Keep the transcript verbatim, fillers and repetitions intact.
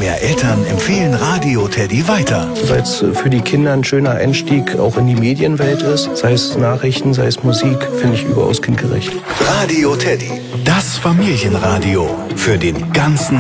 mehr Eltern empfehlen Radio Teddy weiter. Weil es für die Kinder ein schöner Einstieg auch in die Medienwelt ist. Sei es Nachrichten, sei es Musik, finde ich überaus kindgerecht. Radio Teddy, das Familienradio für den ganzen